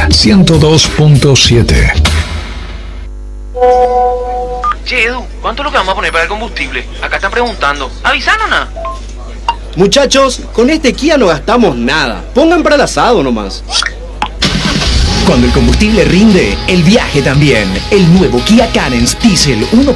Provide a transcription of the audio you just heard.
102.7. Che, Edu, ¿cuánto es lo que vamos a poner para el combustible? Acá están preguntando. ¿Avisaron nada? Muchachos, con este Kia no gastamos nada. Pongan para el asado nomás. Cuando el combustible rinde, el viaje también. El nuevo Kia Carens Diesel 1.0